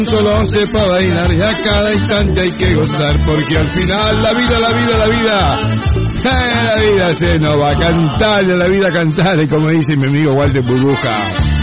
Solo sepa bailar y a cada instante hay que gozar, porque al final la vida se nos va a cantar, la vida cantar, como dice mi amigo Walter Burbuja.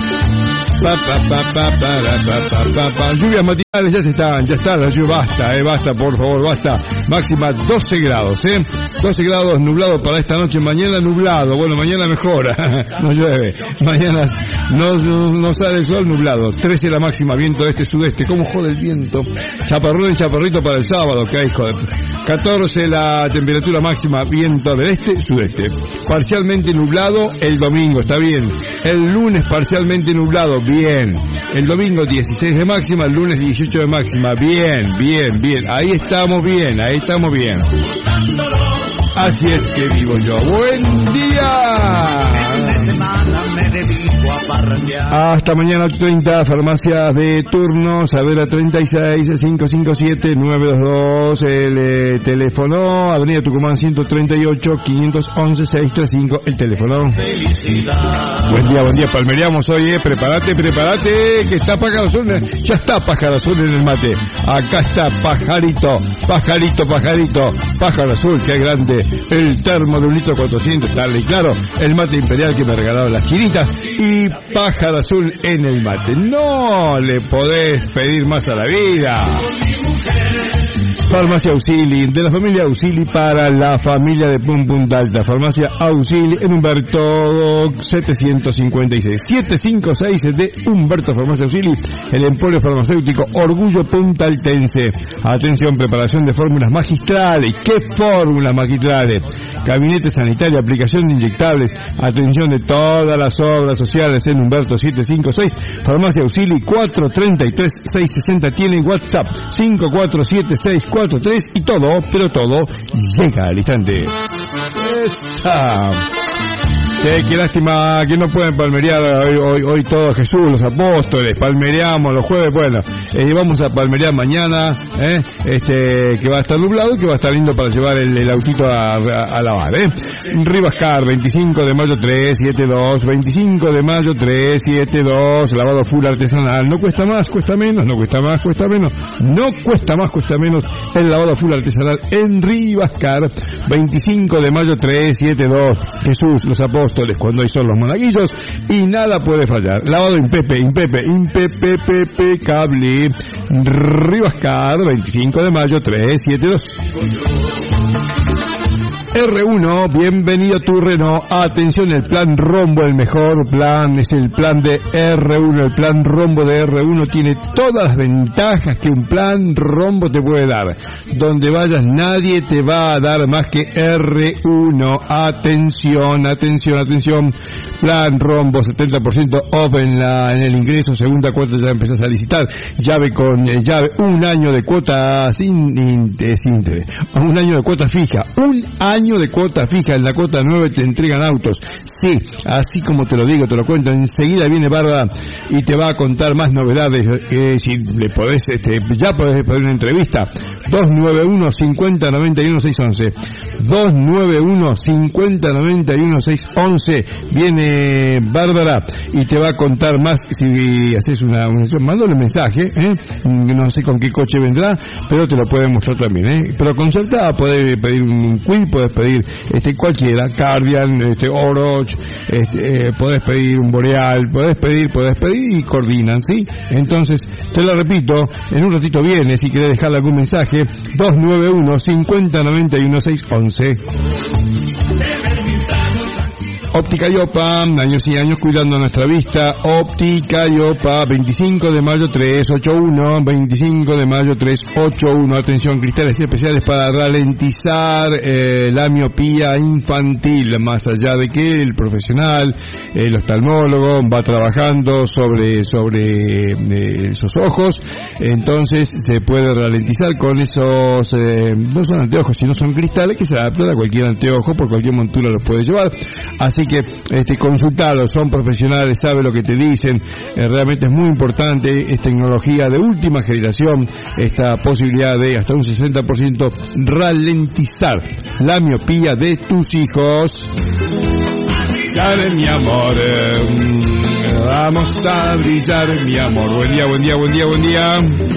Lluvias matinales ya está, la lluvia basta, por favor, basta. Máxima 12 grados, 12 grados nublado para esta noche, mañana nublado, bueno, mañana mejora, no llueve, mañana no sale el sol, nublado, 13 la máxima, viento de este-sudeste, ¿cómo jode el viento? Chaparrón y chaparrito para el sábado, que hay, joder. 14 la temperatura máxima, viento del este-sudeste, parcialmente nublado el domingo, está bien, el lunes parcialmente nublado, bien, el domingo 16 de máxima, el lunes 18 de máxima, bien, ahí estamos bien. Así es que vivo yo. ¡Buen día! Hasta mañana 8:30, farmacias de turno, Saavedra 36, 557-922, el teléfono, Avenida Tucumán 138, 511-635, el teléfono. Buen día, palmereamos hoy, prepárate, que está Pájaro Azul, ya está Pájaro Azul en el mate. Acá está Pájaro Azul, qué grande, el termo de 1.400 litros, claro, el mate imperial que me regalaron las chinitas y Pájaro Azul en el mate. No le podés pedir más a la vida. Farmacia Auxili, de la familia Auxili para la familia de Punta Alta. Farmacia Auxili en Humberto 756 de Humberto, Farmacia Auxili, el emporio farmacéutico Orgullo puntaltense. Atención, preparación de fórmulas magistrales. ¿Qué fórmulas magistrales? Gabinete sanitario, aplicación de inyectables. Atención de todas las obras sociales en Humberto 756. Farmacia Auxili 433-660. Tiene WhatsApp 547-643 y todo, pero todo llega al instante. ¡Esa! Qué lástima que no pueden palmerear hoy todo Jesús, los apóstoles, palmereamos los jueves, bueno, vamos a palmerear mañana, que va a estar nublado y que va a estar lindo para llevar el autito a lavar, Rivascar, 25 de mayo 372, 25 de mayo 372, lavado full artesanal, no cuesta más, cuesta menos, no cuesta más, cuesta menos, no cuesta más, cuesta menos, el lavado full artesanal en Rivascar, 25 de mayo 372, Jesús, los apóstoles, cuando hay son los monaguillos y nada puede fallar. Lavado impecable, Rivascar, 25 de mayo 372. R1, bienvenido a tu Renault. Atención, el plan Rombo, el mejor plan, es el plan de R1. El plan Rombo de R1 tiene todas las ventajas que un plan Rombo te puede dar. Donde vayas nadie te va a dar más que R1. Atención. Plan Rombo, 70% off en el ingreso, segunda cuota ya empezás a licitar. Llave con llave, un año de cuota sin interés. Un año de cuota fija. De cuota fija, en la cuota 9 te entregan autos. Sí, así como te lo digo, te lo cuento. Enseguida viene Bárbara y te va a contar más novedades. Si le podés, ya podés pedir una entrevista. 291-5091-611. 291-5091-611. Viene Bárbara y te va a contar más. Si haces mándale un mensaje, no sé con qué coche vendrá, pero te lo puede mostrar también, pero concertada, podés pedir un quiz, podés pedir cualquiera, Cardian, Oroch, podés pedir un Boreal, podés pedir y coordinan, ¿sí? Entonces, te lo repito, en un ratito viene, si querés dejarle algún mensaje, 291-5091-611. Óptica Iopa, años y años cuidando nuestra vista. Óptica Iopa, 25 de mayo 381, 25 de mayo 381. Atención, cristales especiales para ralentizar la miopía infantil, más allá de que el profesional, el oftalmólogo, va trabajando sobre esos ojos, entonces se puede ralentizar con esos, no son anteojos, sino son cristales que se adaptan a cualquier anteojo, por cualquier montura los puede llevar. Así que consultalos, son profesionales, saben lo que te dicen, realmente es muy importante, es tecnología de última generación, esta posibilidad de hasta un 60% ralentizar la miopía de tus hijos. Dale, mi amor, Vamos a brillar, mi amor. Buen día, buen día, buen día, buen día.